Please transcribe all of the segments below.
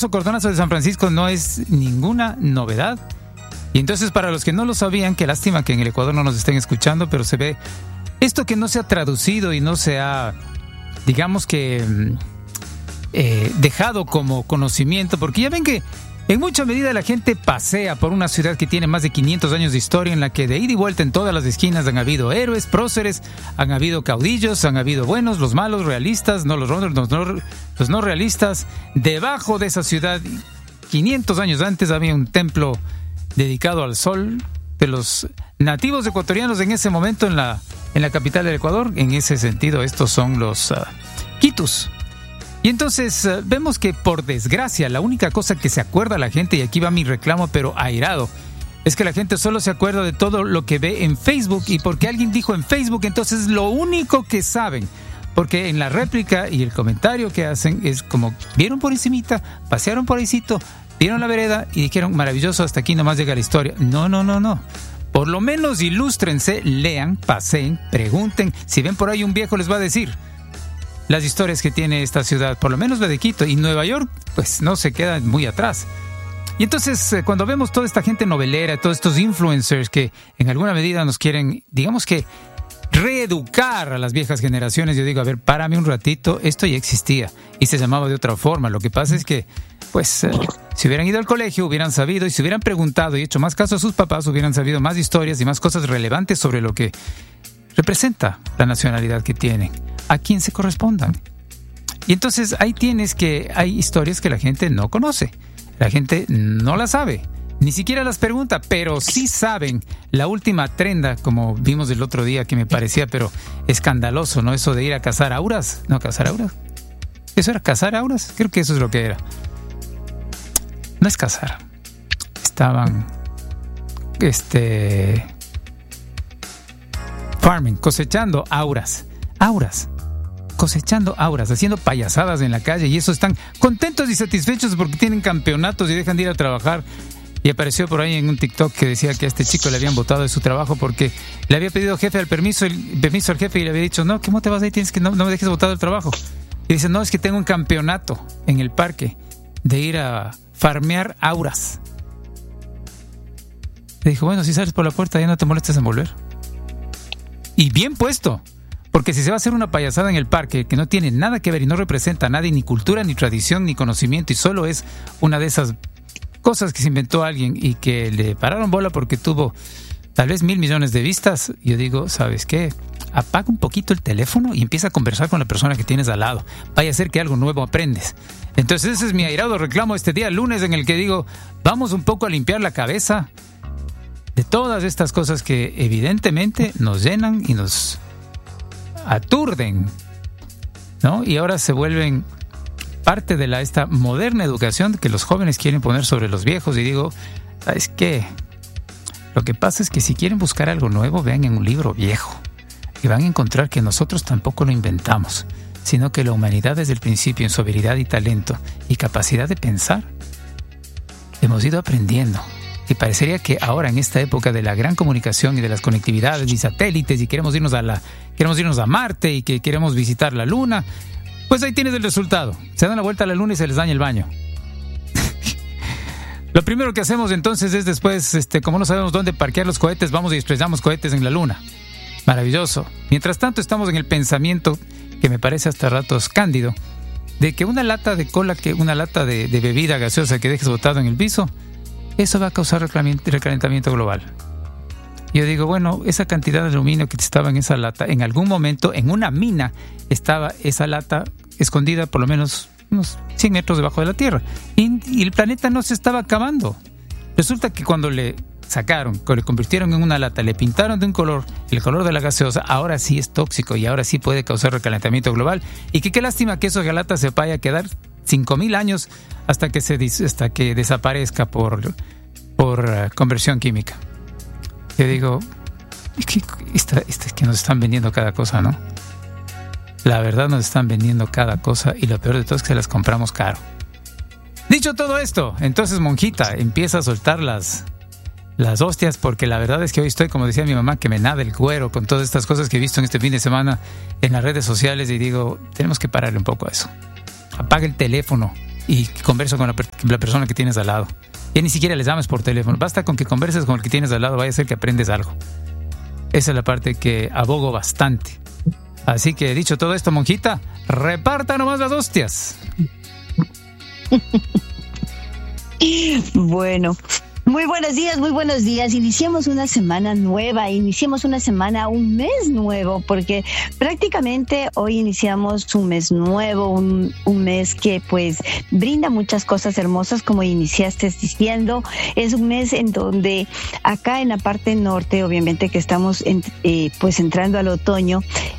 cordonazo de San Francisco no es ninguna novedad. Y entonces, para los que no lo sabían, qué lástima que en el Ecuador no nos estén escuchando, pero se ve esto que no se ha traducido y no se ha, digamos que, dejado como conocimiento, porque ya ven que en mucha medida la gente pasea por una ciudad que tiene más de 500 años de historia, en la que de ida y vuelta en todas las esquinas han habido héroes, próceres, han habido caudillos, han habido buenos, los malos, realistas, no los no realistas. Debajo de esa ciudad, 500 años antes, había un templo dedicado al sol de los nativos ecuatorianos en ese momento en la capital del Ecuador. En ese sentido, estos son los quitus. Y entonces vemos que, por desgracia, la única cosa que se acuerda la gente, y aquí va mi reclamo pero airado, es que la gente solo se acuerda de todo lo que ve en Facebook, y porque alguien dijo en Facebook, entonces lo único que saben, porque en la réplica y el comentario que hacen es como, vieron por encimita, pasearon por ahícito, vieron la vereda y dijeron, maravilloso, hasta aquí nomás llega la historia. No. Por lo menos ilústrense, lean, paseen, pregunten. Si ven por ahí un viejo, les va a decir las historias que tiene esta ciudad, por lo menos la de Quito. Y Nueva York, pues no se queda muy atrás. Y entonces, cuando vemos toda esta gente novelera, todos estos influencers que en alguna medida nos quieren, digamos que, reeducar a las viejas generaciones, yo digo, a ver, párame un ratito, esto ya existía y se llamaba de otra forma. Lo que pasa es que, pues, si hubieran ido al colegio, hubieran sabido, y si hubieran preguntado y hecho más caso a sus papás, hubieran sabido más historias y más cosas relevantes sobre lo que representa la nacionalidad que tienen, a quien se correspondan. Y entonces ahí tienes que hay historias que la gente no conoce, la gente no las sabe, ni siquiera las pregunta, pero sí saben la última trenda, como vimos el otro día, que me parecía pero escandaloso, ¿no? Eso de ir a cazar auras. No, cazar auras. ¿Eso era cazar auras? Creo que eso es lo que era. No es cazar. Estaban farming, cosechando auras, cosechando auras, haciendo payasadas en la calle, y eso están contentos y satisfechos porque tienen campeonatos y dejan de ir a trabajar. Y apareció por ahí en un TikTok que decía que a este chico le habían botado de su trabajo porque le había pedido el permiso al jefe, y le había dicho, no, ¿cómo te vas ahí? Tienes que no me dejes botado del trabajo. Y dice, no, es que tengo un campeonato en el parque de ir a farmear auras. Le dijo, bueno, si sales por la puerta ya no te molestes en volver. Y bien puesto, porque si se va a hacer una payasada en el parque que no tiene nada que ver y no representa a nadie, ni cultura, ni tradición, ni conocimiento, y solo es una de esas cosas que se inventó alguien y que le pararon bola porque tuvo tal vez 1,000 millones de vistas, yo digo, ¿sabes qué? Apaga un poquito el teléfono y empieza a conversar con la persona que tienes al lado. Vaya a ser que algo nuevo aprendes. Entonces ese es mi airado reclamo este día lunes, en el que digo, vamos un poco a limpiar la cabeza de todas estas cosas que evidentemente nos llenan y nos aturden, ¿no? Y ahora se vuelven parte de esta moderna educación que los jóvenes quieren poner sobre los viejos. Y digo, ¿sabes qué? Lo que pasa es que si quieren buscar algo nuevo, vean en un libro viejo y van a encontrar que nosotros tampoco lo inventamos, sino que la humanidad desde el principio, en su habilidad y talento y capacidad de pensar, hemos ido aprendiendo. Y parecería que ahora, en esta época de la gran comunicación y de las conectividades y satélites, y queremos irnos a Marte y que queremos visitar la Luna, pues ahí tienes el resultado. Se dan la vuelta a la Luna y se les daña el baño. Lo primero que hacemos entonces es después, como no sabemos dónde parquear los cohetes, vamos y estrellamos cohetes en la Luna. Maravilloso. Mientras tanto estamos en el pensamiento, que me parece hasta ratos cándido, de que una lata de bebida gaseosa que dejes botado en el piso, eso va a causar recalentamiento global. Yo digo, bueno, esa cantidad de aluminio que estaba en esa lata, en algún momento, en una mina, estaba esa lata escondida por lo menos unos 100 metros debajo de la Tierra. Y el planeta no se estaba acabando. Resulta que cuando le convirtieron en una lata, le pintaron de un color, el color de la gaseosa, ahora sí es tóxico y ahora sí puede causar recalentamiento global. Y que qué lástima que esa lata se vaya a quedar 5,000 años hasta que desaparezca por conversión química. Yo digo, es que nos están vendiendo cada cosa, ¿no? La verdad, nos están vendiendo cada cosa, y lo peor de todo es que se las compramos caro. Dicho todo esto, entonces, monjita, empieza a soltar las hostias, porque la verdad es que hoy estoy, como decía mi mamá, que me nada el cuero con todas estas cosas que he visto en este fin de semana en las redes sociales, y digo, tenemos que pararle un poco a eso. Apaga el teléfono, y converso con la persona que tienes al lado. Ya ni siquiera les llames por teléfono, basta con que converses con el que tienes al lado, vaya a ser que aprendes algo. Esa es la parte que abogo bastante. Así que dicho todo esto, monjita, reparta nomás las hostias. Bueno, muy buenos días. Iniciamos una semana nueva, un mes nuevo, porque prácticamente hoy iniciamos un mes nuevo, un mes que pues brinda muchas cosas hermosas, como iniciaste diciendo. Es un mes en donde acá en la parte norte, obviamente que estamos pues entrando al otoño,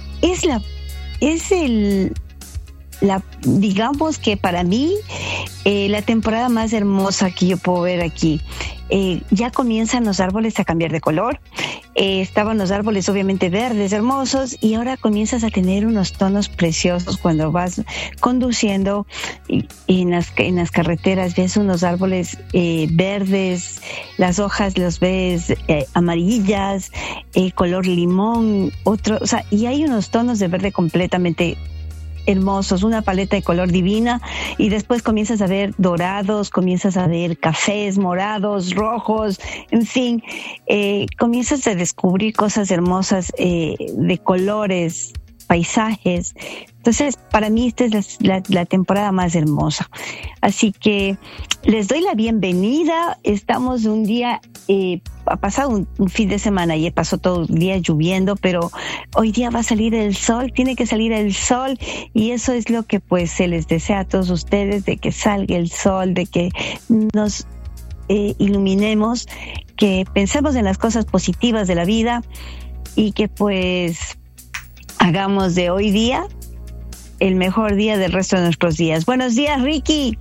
digamos que para mí la temporada más hermosa que yo puedo ver aquí. Ya comienzan los árboles a cambiar de color. Estaban los árboles obviamente verdes, hermosos, y ahora comienzas a tener unos tonos preciosos cuando vas conduciendo y en las carreteras ves unos árboles verdes, las hojas los ves amarillas, color limón, y hay unos tonos de verde completamente hermosos, una paleta de color divina, y después comienzas a ver dorados, comienzas a ver cafés, morados, rojos, en fin, comienzas a descubrir cosas hermosas de colores, paisajes. Entonces, para mí esta es la temporada más hermosa. Así que les doy la bienvenida. Estamos un día, ha pasado un fin de semana y pasó todo el día lloviendo, pero hoy día va a salir el sol, tiene que salir el sol, y eso es lo que pues se les desea a todos ustedes, de que salga el sol, de que nos iluminemos, que pensemos en las cosas positivas de la vida y que pues hagamos de hoy día el mejor día del resto de nuestros días. Buenos días, Ricky.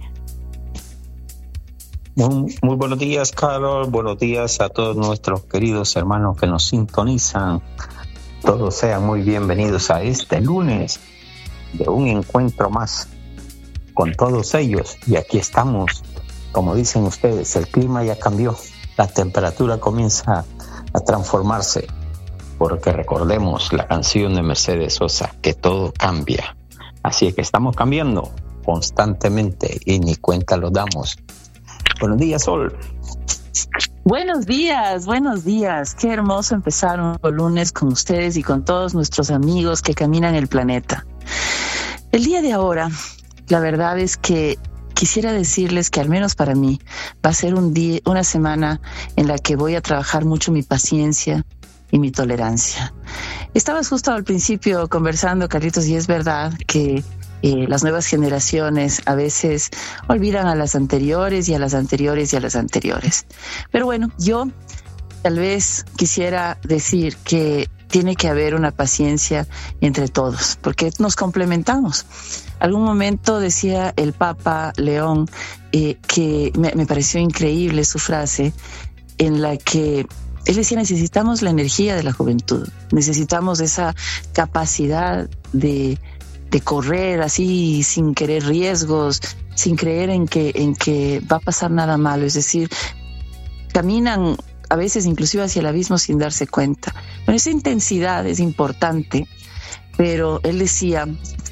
Muy buenos días, Carol. Buenos días a todos nuestros queridos hermanos que nos sintonizan. Todos sean muy bienvenidos a este lunes de un encuentro más con todos ellos. Y aquí estamos, como dicen ustedes, el clima ya cambió, la temperatura comienza a transformarse, porque recordemos la canción de Mercedes Sosa, que todo cambia. Así que estamos cambiando constantemente y ni cuenta lo damos. Buenos días, Sol. Buenos días. Qué hermoso empezar un lunes con ustedes y con todos nuestros amigos que caminan el planeta. El día de ahora, la verdad es que quisiera decirles que al menos para mí va a ser una semana en la que voy a trabajar mucho mi paciencia y mi tolerancia. Estabas justo al principio conversando, Carlitos, y es verdad que las nuevas generaciones a veces olvidan a las anteriores y a las anteriores y a las anteriores. Pero bueno, yo tal vez quisiera decir que tiene que haber una paciencia entre todos, porque nos complementamos. Algún momento decía el Papa León, que me pareció increíble su frase, en la que él decía: necesitamos la energía de la juventud, necesitamos esa capacidad de correr así sin querer riesgos, sin creer en que va a pasar nada malo. Es decir, caminan a veces inclusive hacia el abismo sin darse cuenta. Bueno, esa intensidad es importante, pero él decía,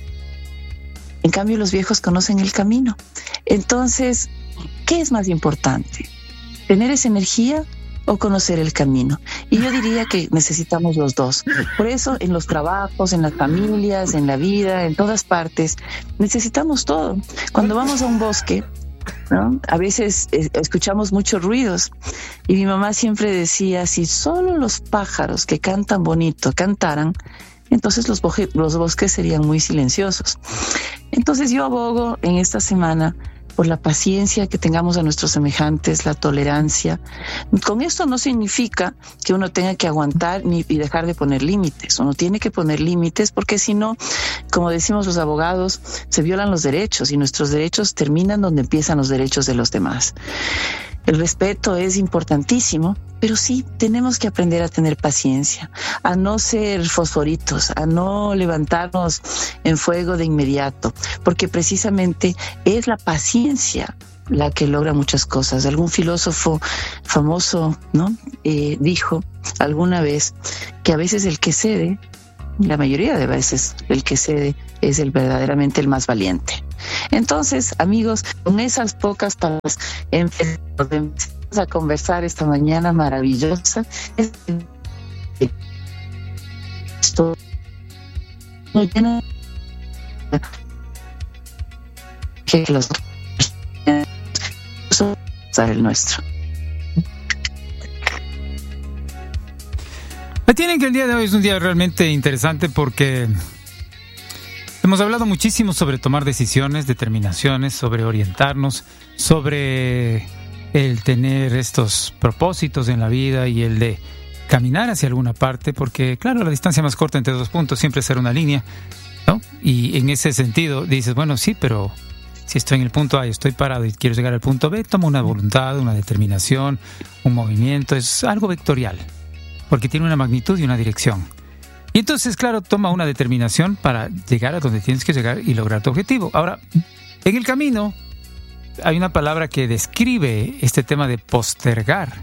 en cambio los viejos conocen el camino. Entonces, ¿qué es más importante? ¿Tener esa energía o conocer el camino? Y yo diría que necesitamos los dos. Por eso en los trabajos, en las familias, en la vida, en todas partes, necesitamos todo. Cuando vamos a un bosque, ¿no?, a veces escuchamos muchos ruidos, y mi mamá siempre decía: si solo los pájaros que cantan bonito cantaran, entonces los bosques serían muy silenciosos. Entonces yo abogo en esta semana por la paciencia que tengamos a nuestros semejantes, la tolerancia. Con esto no significa que uno tenga que aguantar y dejar de poner límites. Uno tiene que poner límites, porque si no, como decimos los abogados, se violan los derechos, y nuestros derechos terminan donde empiezan los derechos de los demás. El respeto es importantísimo, pero sí tenemos que aprender a tener paciencia, a no ser fosforitos, a no levantarnos en fuego de inmediato, porque precisamente es la paciencia la que logra muchas cosas. Algún filósofo famoso, ¿no?, dijo alguna vez que a veces el que cede, la mayoría de veces el que cede, es verdaderamente el más valiente. Entonces, amigos, con esas pocas palabras empezamos a conversar esta mañana maravillosa. Esto que los el nuestro. Tienen que el día de hoy es un día realmente interesante porque hemos hablado muchísimo sobre tomar decisiones, determinaciones, sobre orientarnos, sobre el tener estos propósitos en la vida y el de caminar hacia alguna parte, porque claro, la distancia más corta entre dos puntos siempre será una línea, ¿no? Y en ese sentido dices, bueno, sí, pero si estoy en el punto A y estoy parado y quiero llegar al punto B, tomo una voluntad, una determinación, un movimiento, es algo vectorial, porque tiene una magnitud y una dirección. Y entonces, claro, toma una determinación para llegar a donde tienes que llegar y lograr tu objetivo. Ahora, en el camino hay una palabra que describe este tema de postergar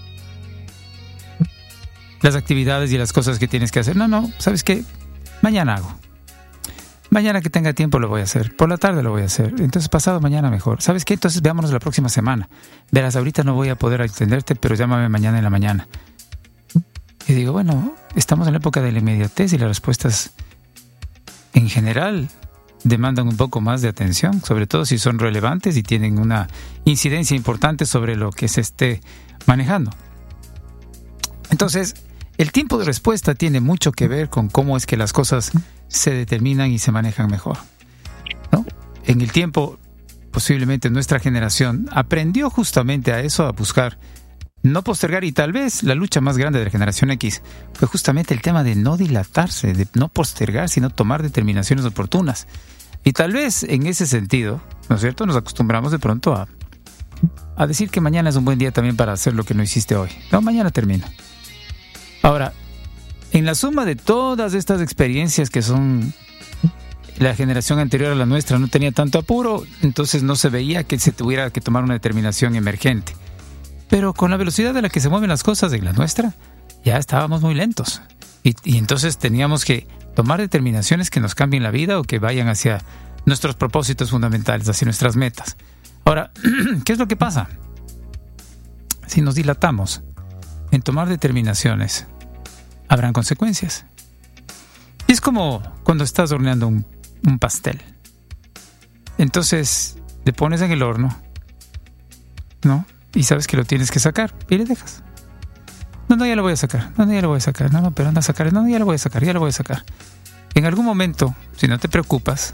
las actividades y las cosas que tienes que hacer. No, ¿sabes qué? Mañana hago. Mañana que tenga tiempo lo voy a hacer. Por la tarde lo voy a hacer. Entonces pasado mañana mejor. ¿Sabes qué? Entonces veámonos la próxima semana. Verás, ahorita no voy a poder atenderte, pero llámame mañana en la mañana. Y digo, bueno, estamos en la época de la inmediatez y las respuestas en general demandan un poco más de atención, sobre todo si son relevantes y tienen una incidencia importante sobre lo que se esté manejando. Entonces, el tiempo de respuesta tiene mucho que ver con cómo es que las cosas se determinan y se manejan mejor, ¿no? En el tiempo, posiblemente nuestra generación aprendió justamente a eso, a buscar no postergar, y tal vez la lucha más grande de la generación X fue justamente el tema de no dilatarse, de no postergar, sino tomar determinaciones oportunas. Y tal vez en ese sentido, ¿no es cierto?, nos acostumbramos de pronto a decir que mañana es un buen día también para hacer lo que no hiciste hoy. No, mañana termino. Ahora, en la suma de todas estas experiencias que son la generación anterior a la nuestra no tenía tanto apuro, entonces no se veía que se tuviera que tomar una determinación emergente. Pero con la velocidad a la que se mueven las cosas en la nuestra, ya estábamos muy lentos. Y entonces teníamos que tomar determinaciones que nos cambien la vida o que vayan hacia nuestros propósitos fundamentales, hacia nuestras metas. Ahora, ¿qué es lo que pasa? Si nos dilatamos en tomar determinaciones, habrán consecuencias. Y es como cuando estás horneando un pastel. Entonces, le pones en el horno, ¿no? Y sabes que lo tienes que sacar y le dejas. No, ya lo voy a sacar. No, ya lo voy a sacar. No, pero anda a sacar. No, ya lo voy a sacar. En algún momento, si no te preocupas,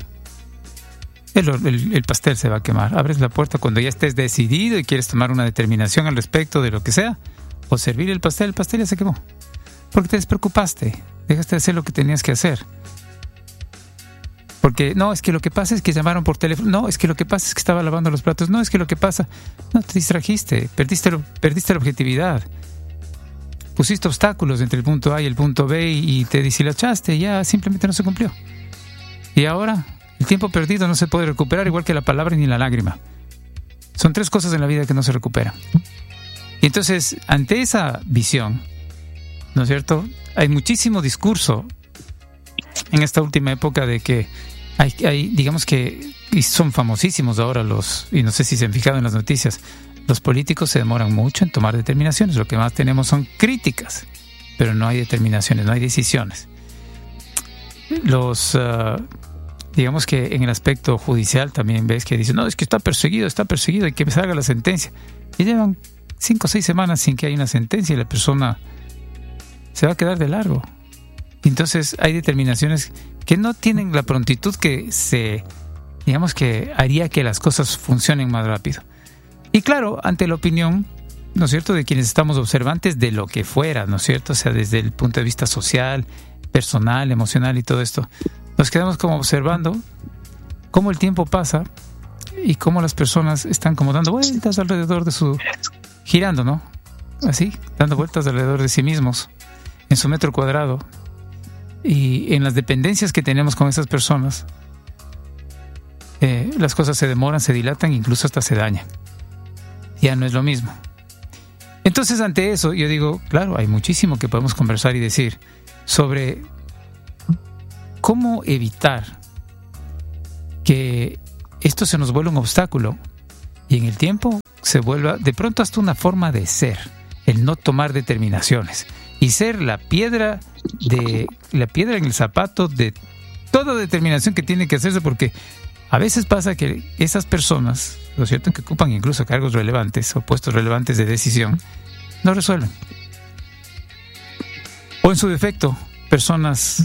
el pastel se va a quemar. Abres la puerta cuando ya estés decidido y quieres tomar una determinación al respecto de lo que sea, o servir el pastel ya se quemó. Porque te despreocupaste. Dejaste de hacer lo que tenías que hacer. Porque, no, es que lo que pasa es que llamaron por teléfono. No, es que lo que pasa es que estaba lavando los platos. No, es que lo que pasa... No, te distrajiste. Perdiste la objetividad. Pusiste obstáculos entre el punto A y el punto B y te deshilachaste. Ya simplemente no se cumplió. Y ahora, el tiempo perdido no se puede recuperar, igual que la palabra ni la lágrima. Son 3 cosas en la vida que no se recuperan. Y entonces, ante esa visión, ¿no es cierto?, hay muchísimo discurso en esta última época de que hay, digamos que, y son famosísimos ahora y no sé si se han fijado en las noticias, los políticos se demoran mucho en tomar determinaciones. Lo que más tenemos son críticas, pero no hay determinaciones, no hay decisiones. Digamos que en el aspecto judicial también ves que dicen, no, es que está perseguido, y que salga la sentencia. Y llevan 5 o 6 semanas sin que haya una sentencia y la persona se va a quedar de largo. Entonces hay determinaciones que no tienen la prontitud que digamos que haría que las cosas funcionen más rápido. Y claro, ante la opinión, ¿no es cierto?, de quienes estamos observantes de lo que fuera, ¿no es cierto?, o sea, desde el punto de vista social, personal, emocional y todo esto, nos quedamos como observando cómo el tiempo pasa y cómo las personas están como dando vueltas alrededor de girando, ¿no?, así, dando vueltas alrededor de sí mismos, en su metro cuadrado. Y en las dependencias que tenemos con esas personas, las cosas se demoran, se dilatan, incluso hasta se dañan. Ya no es lo mismo. Entonces, ante eso, yo digo, claro, hay muchísimo que podemos conversar y decir sobre cómo evitar que esto se nos vuelve un obstáculo y en el tiempo se vuelva de pronto hasta una forma de ser, el no tomar determinaciones y ser la piedra en el zapato de toda determinación que tiene que hacerse, porque a veces pasa que esas personas, ¿no es cierto?, que ocupan incluso cargos relevantes o puestos relevantes de decisión, no resuelven. O en su defecto, personas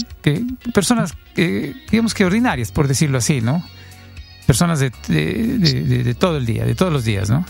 digamos que ordinarias, por decirlo así, ¿no? Personas de todo el día, de todos los días, ¿no?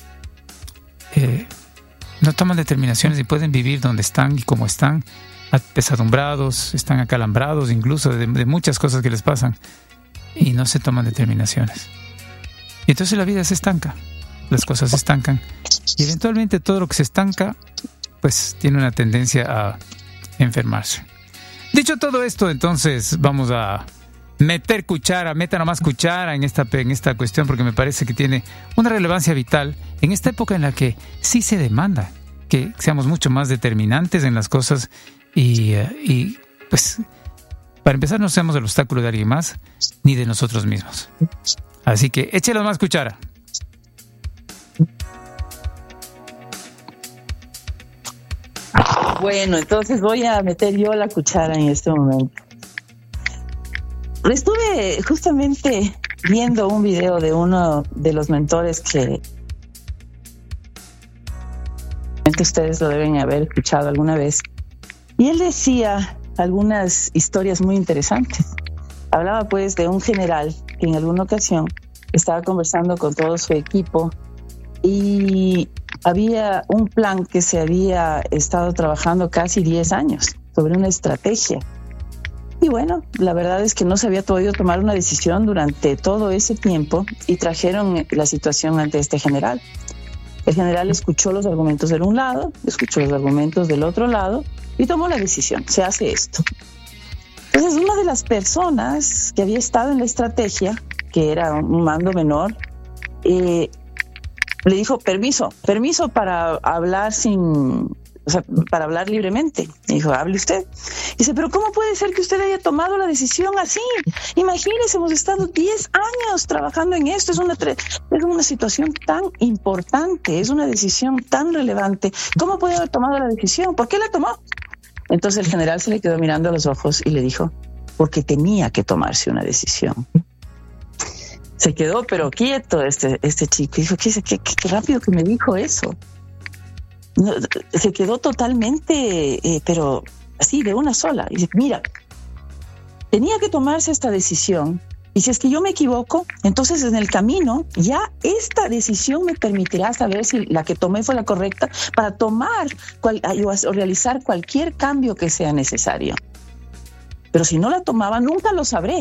No toman determinaciones y pueden vivir donde están y como están, apesadumbrados, están acalambrados incluso de muchas cosas que les pasan y no se toman determinaciones. Y entonces la vida se estanca, las cosas se estancan y eventualmente todo lo que se estanca pues tiene una tendencia a enfermarse. Dicho todo esto, entonces vamos a meta nomás cuchara en esta cuestión, porque me parece que tiene una relevancia vital en esta época en la que sí se demanda que seamos mucho más determinantes en las cosas y pues para empezar no seamos el obstáculo de alguien más ni de nosotros mismos. Así que échelo más cuchara. Bueno, entonces voy a meter yo la cuchara en este momento. Estuve justamente viendo un video de uno de los mentores que ustedes lo deben haber escuchado alguna vez. Y él decía algunas historias muy interesantes. Hablaba pues de un general que en alguna ocasión estaba conversando con todo su equipo y había un plan que se había estado trabajando casi 10 años sobre una estrategia. Y bueno, la verdad es que no se había podido tomar una decisión durante todo ese tiempo y trajeron la situación ante este general. El general escuchó los argumentos de un lado, escuchó los argumentos del otro lado y tomó la decisión, se hace esto. Entonces una de las personas que había estado en la estrategia, que era un mando menor, le dijo permiso para hablar para hablar libremente. Me dijo, hable usted. Dice, pero ¿cómo puede ser que usted haya tomado la decisión así? Imagínese, hemos estado 10 años trabajando en esto. Es una situación tan importante, es una decisión tan relevante. ¿Cómo puede haber tomado la decisión? ¿Por qué la tomó? Entonces el general se le quedó mirando a los ojos y le dijo, porque tenía que tomarse una decisión. Se quedó pero quieto este chico. Dijo, qué rápido que me dijo eso. No, se quedó totalmente, pero así, de una sola. Y dice, mira, tenía que tomarse esta decisión. Y si es que yo me equivoco, entonces en el camino ya esta decisión me permitirá saber si la que tomé fue la correcta para tomar o realizar cualquier cambio que sea necesario. Pero si no la tomaba, nunca lo sabré.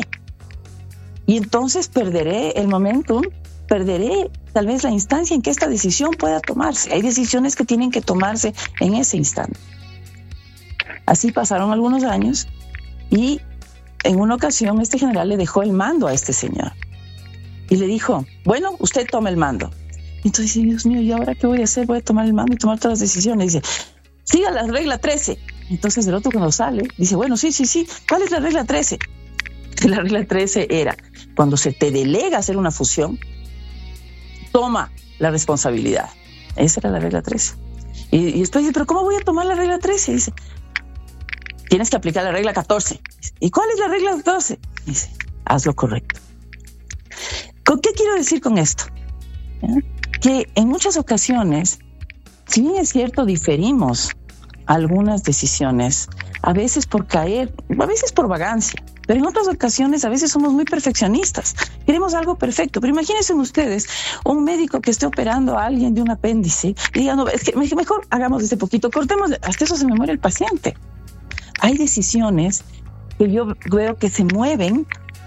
Y entonces perderé el momentum, perderé tal vez la instancia en que esta decisión pueda tomarse. Hay decisiones que tienen que tomarse en ese instante. Así pasaron algunos años y en una ocasión este general le dejó el mando a este señor y le dijo, bueno, usted toma el mando. Entonces dice, Dios mío, ¿y ahora qué voy a hacer? Voy a tomar el mando y tomar todas las decisiones. Dice, siga la regla 13. Entonces el otro cuando sale dice, bueno, sí. ¿Cuál es la regla 13? La regla 13 era, cuando se te delega hacer una fusión, toma la responsabilidad. Esa era la regla 13. Y después dice, ¿pero cómo voy a tomar la regla 13? Dice, tienes que aplicar la regla 14. Dice, ¿y cuál es la regla 14? Dice, haz lo correcto. ¿Qué quiero decir con esto? Que en muchas ocasiones, si bien es cierto, diferimos algunas decisiones, a veces por caer, a veces por vagancia, pero en otras ocasiones a veces somos muy perfeccionistas. Queremos algo perfecto. Pero imagínense ustedes un médico que esté operando a alguien de un apéndice y diga, no, es que mejor hagamos este poquito, cortemos, hasta eso se me muere el paciente. Hay decisiones que yo veo que se mueven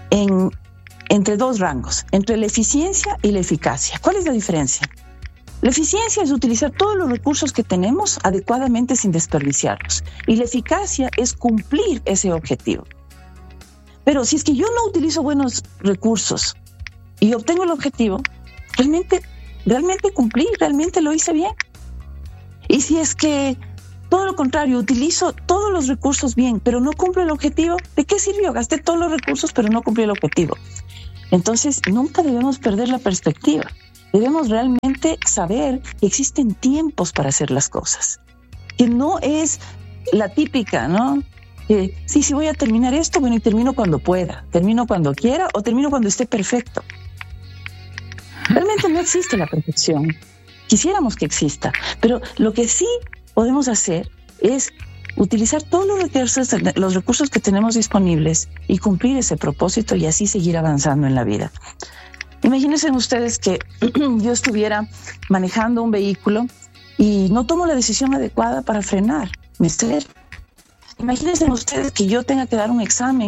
entre dos rangos, entre la eficiencia y la eficacia. ¿Cuál es la diferencia? La eficiencia es utilizar todos los recursos que tenemos adecuadamente sin desperdiciarlos. Y la eficacia es cumplir ese objetivo. Pero si es que yo no utilizo buenos recursos y obtengo el objetivo, realmente cumplí, realmente lo hice bien. Y si es que todo lo contrario, utilizo todos los recursos bien, pero no cumplo el objetivo, ¿de qué sirvió? Gasté todos los recursos, pero no cumplí el objetivo. Entonces, nunca debemos perder la perspectiva. Debemos realmente saber que existen tiempos para hacer las cosas. Que no es la típica, ¿no? Que sí, voy a terminar esto, bueno, y termino cuando pueda, termino cuando quiera o termino cuando esté perfecto. Realmente no existe la perfección. Quisiéramos que exista, pero lo que sí podemos hacer es utilizar todos los recursos que tenemos disponibles y cumplir ese propósito y así seguir avanzando en la vida. Imagínense ustedes que yo estuviera manejando un vehículo y no tomo la decisión adecuada para frenar. ¿Me explico? Imagínense ustedes que yo tenga que dar un examen